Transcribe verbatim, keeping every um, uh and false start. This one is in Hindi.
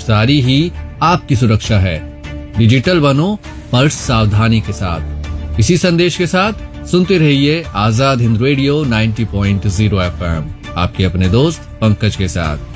समझदारी ही आपकी सुरक्षा है। डिजिटल बनो पर सावधानी के साथ। इसी संदेश के साथ सुनते रहिए आजाद हिंद रेडियो नब्बे पॉइंट शून्य एफ एम, आपके अपने दोस्त पंकज के साथ।